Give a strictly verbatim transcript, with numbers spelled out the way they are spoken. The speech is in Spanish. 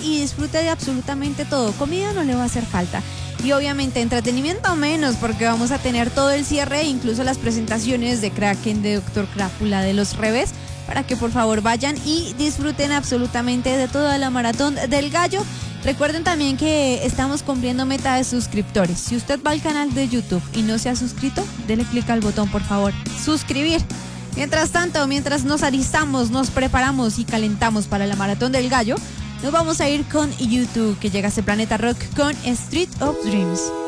y disfrute de absolutamente todo. Comida no le va a hacer falta. Y obviamente entretenimiento menos, porque vamos a tener todo el cierre, incluso las presentaciones de Kraken, de Doctor Crápula, de Los Revés, para que por favor vayan y disfruten absolutamente de toda la maratón del gallo. Recuerden también que estamos cumpliendo meta de suscriptores. Si usted va al canal de YouTube y no se ha suscrito, dele clic al botón, por favor, suscribir. Mientras tanto, mientras nos alistamos, nos preparamos y calentamos para la maratón del gallo, nos vamos a ir con YouTube, que llega a este Planeta Rock con Street of Dreams.